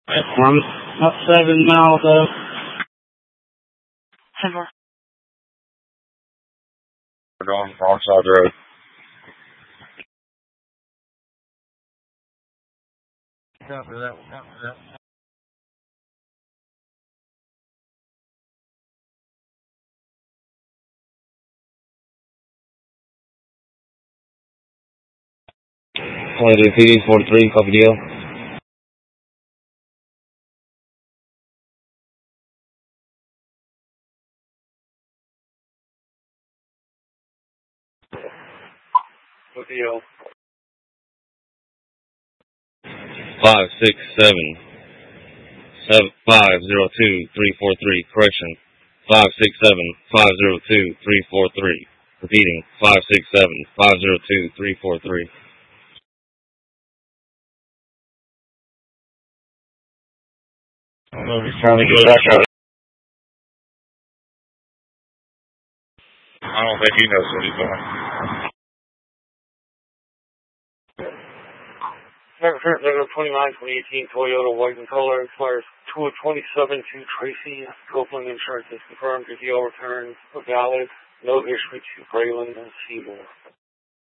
I'm up 7 miles up. 10 more. We're going wrong side of the road. Copy that. Copy that. PD 43, copy deal. What deal? 567-502-343. Correction. 567-502-343. Repeating. 567-502-343. I don't know if he's trying to go back out. I don't think he knows what he's doing. Number 29, 2018 Toyota white in color, expires 2/27 to Tracy. Copeland insurance is confirmed. Your deal returns valid. No issue to Braylon and Seymour.